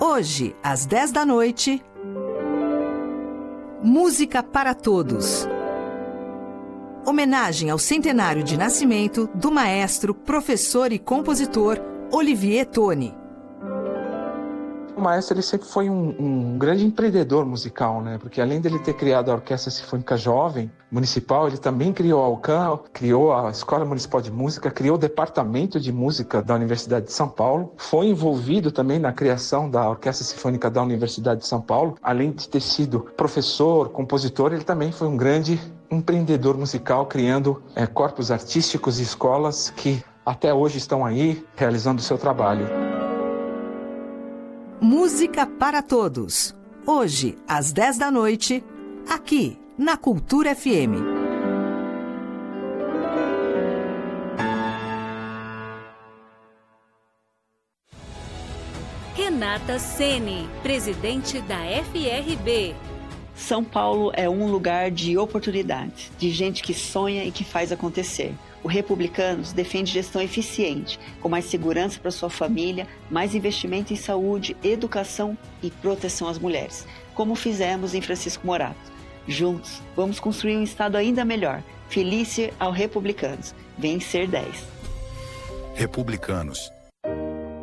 Hoje, às 10 da noite, Música para Todos. Homenagem ao centenário de nascimento do maestro, professor e compositor Olivier Toni. O maestro ele sempre foi um grande empreendedor musical, né? Porque além dele ter criado a Orquestra Sinfônica Jovem Municipal, ele também criou a UCAM, criou a Escola Municipal de Música, criou o Departamento de Música da Universidade de São Paulo, foi envolvido também na criação da Orquestra Sinfônica da Universidade de São Paulo. Além de ter sido professor, compositor, ele também foi um grande empreendedor musical, criando corpos artísticos e escolas que até hoje estão aí realizando o seu trabalho. Música para Todos. Hoje, às 10 da noite, aqui na Cultura FM. Renata Ceni, presidente da FRB. São Paulo é um lugar de oportunidades, de gente que sonha e que faz acontecer. O Republicanos defende gestão eficiente, com mais segurança para sua família, mais investimento em saúde, educação e proteção às mulheres, como fizemos em Francisco Morato. Juntos, vamos construir um estado ainda melhor. Felice ao Republicanos. Vem ser 10. Republicanos,